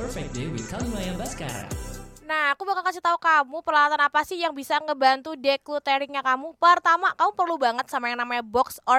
Perfect Day with Kalimaya Baskara. Nah, aku bakal kasih tahu kamu peralatan apa sih yang bisa ngebantu declutteringnya kamu. Pertama, kamu perlu banget sama yang namanya box or